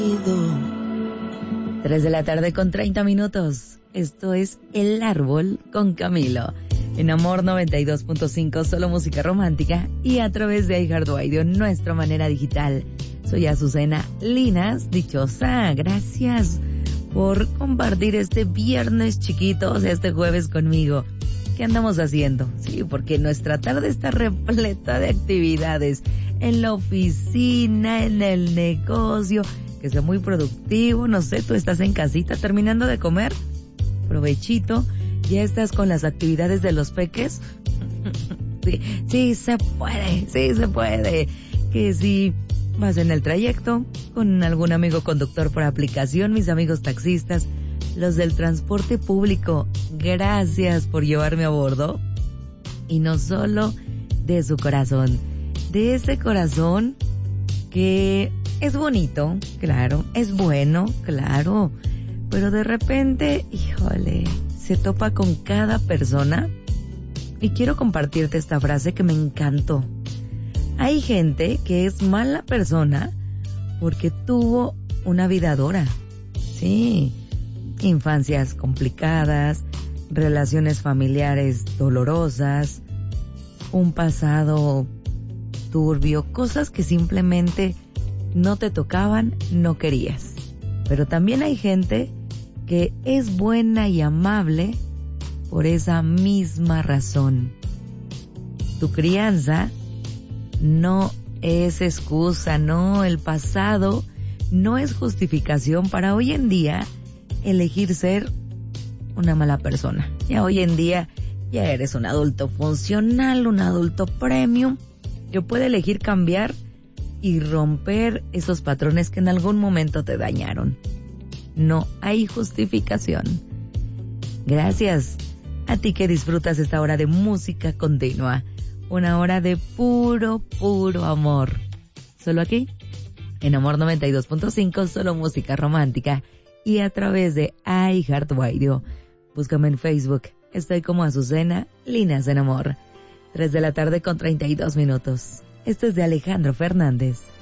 3 de la tarde con 30 minutos. Esto es El Árbol con Camilo. En Amor 92.5, solo música romántica y a través de iHeartRadio, nuestra manera digital. Soy Azucena Linas, dichosa. Gracias por compartir este viernes chiquito, o sea, este jueves conmigo. ¿Qué andamos haciendo? Sí, porque nuestra tarde está repleta de actividades. En la oficina, en el negocio, que sea muy productivo. No sé, tú estás en casita terminando de comer. Provechito. ¿Ya estás con las actividades de los peques? Sí se puede. Que si vas en el trayecto con algún amigo conductor por aplicación, mis amigos taxistas, los del transporte público, gracias por llevarme a bordo. Y no solo de su corazón, de ese corazón que es bonito, claro, es bueno, claro, pero de repente, híjole, se topa con cada persona. Y quiero compartirte esta frase que me encantó. Hay gente que es mala persona porque tuvo una vida dura. Sí, infancias complicadas, relaciones familiares dolorosas, un pasado turbio, cosas que simplemente no te tocaban, no querías. Pero también hay gente que es buena y amable por esa misma razón. Tu crianza no es excusa, no, el pasado no es justificación para hoy en día elegir ser una mala persona. Ya hoy en día ya eres un adulto funcional, un adulto premium, que puede elegir cambiar y romper esos patrones que en algún momento te dañaron. No hay justificación. Gracias a ti que disfrutas esta hora de música continua, una hora de puro amor. Solo aquí, en Amor 92.5, solo música romántica y a través de iHeartRadio. Búscame en Facebook, estoy como Azucena Linas en Amor. 3 de la tarde con 32 minutos. Esto es de Alejandro Fernández.